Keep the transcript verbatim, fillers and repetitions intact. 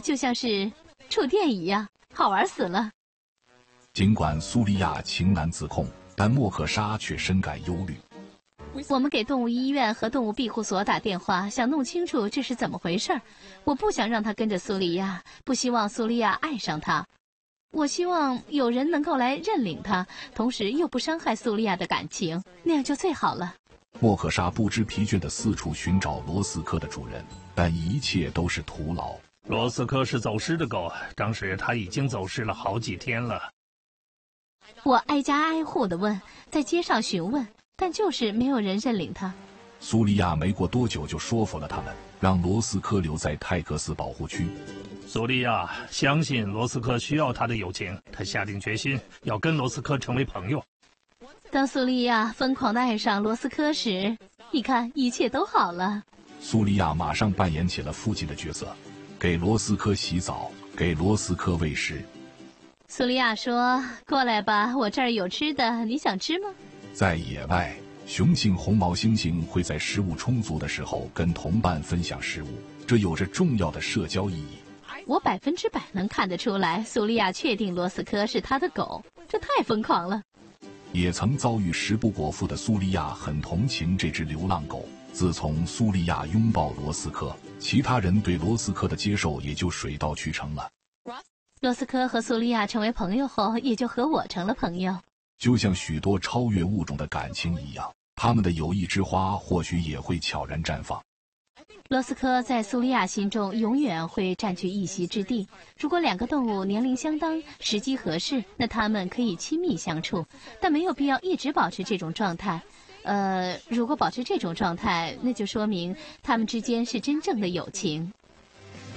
就像是触电一样，好玩死了。 尽管苏利亚情难自控，但莫克莎却深感忧虑。 我们给动物医院和动物庇护所打电话，想弄清楚这是怎么回事。我不想让他跟着苏利亚，不希望苏利亚爱上他。我希望有人能够来认领他，同时又不伤害苏利亚的感情，那样就最好了。 莫克莎不知疲倦地四处寻找罗斯科的主人，但一切都是徒劳。 罗斯科是走失的狗，当时他已经走失了好几天了。 我挨家挨户地问，在街上询问，但就是没有人认领他。 苏利亚没过多久就说服了他们，让罗斯科留在泰克斯保护区。 苏利亚相信罗斯科需要他的友情，他下定决心要跟罗斯科成为朋友。 当苏利亚疯狂地爱上罗斯科时，你看一切都好了。 苏利亚马上扮演起了父亲的角色，给罗斯科洗澡，给罗斯科喂食。 苏利亚说：“过来吧，我这儿有吃的，你想吃吗？” 在野外，雄性红毛猩猩会在食物充足的时候跟同伴分享食物，这有着重要的社交意义。 我百分之百能看得出来，苏利亚确定罗斯科是他的狗，这太疯狂了。 也曾遭遇食不果腹的苏利亚很同情这只流浪狗。自从苏利亚拥抱罗斯科，其他人对罗斯科的接受也就水到渠成了。 罗斯科和苏利亚成为朋友后，也就和我成了朋友。 就像许多超越物种的感情一样，他们的友谊之花或许也会悄然绽放。 罗斯科在苏利亚心中永远会占据一席之地。如果两个动物年龄相当，时机合适，那他们可以亲密相处，但没有必要一直保持这种状态。呃，如果保持这种状态，那就说明他们之间是真正的友情。